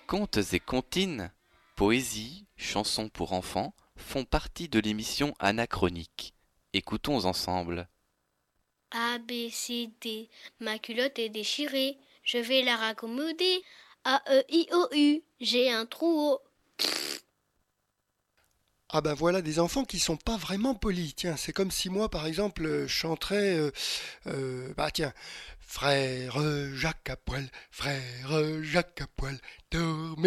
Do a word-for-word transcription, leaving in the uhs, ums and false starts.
Contes et comptines, poésie, chansons pour enfants font partie de l'émission Anachronique. Écoutons ensemble. A, B, C, D, ma culotte est déchirée, je vais la raccommoder. A, E, I, O, U, j'ai un trou au... Ah ben voilà des enfants qui sont pas vraiment polis. Tiens, c'est comme si moi, par exemple, euh, je chanterais, euh, euh, bah tiens, frère Jacques à poil, frère Jacques à poil, dormez